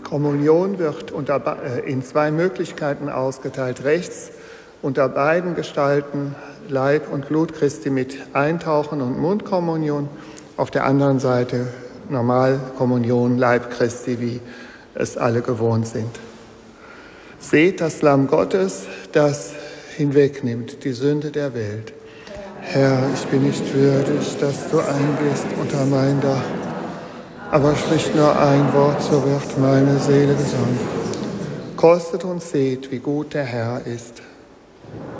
Kommunion wird in zwei Möglichkeiten ausgeteilt. Rechts unter beiden Gestalten Leib und Blut Christi mit Eintauchen und Mundkommunion. Auf der anderen Seite Normalkommunion, Leib Christi, wie es alle gewohnt sind. Seht das Lamm Gottes, das hinwegnimmt die Sünde der Welt. Herr, ich bin nicht würdig, dass du eingehst unter mein Dach, aber sprich nur ein Wort, so wird meine Seele gesund. Kostet und seht, wie gut der Herr ist.